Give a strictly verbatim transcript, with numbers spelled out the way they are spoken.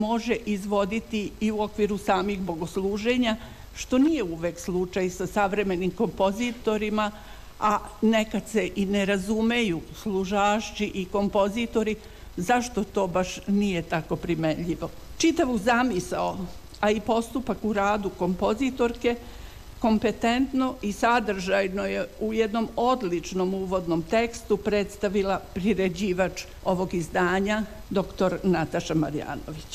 može izvoditi i u okviru samih bogosluženja, što nije uvek slučaj sa savremenim kompozitorima, a nekad se i ne razumeju služašći i kompozitori, zašto to baš nije tako primenljivo. Čitavu zamisao, a i postupak u radu kompozitorke kompetentno i sadržajno je u jednom odličnom uvodnom tekstu predstavila priređivač ovog izdanja, doktor Nataša Marjanović.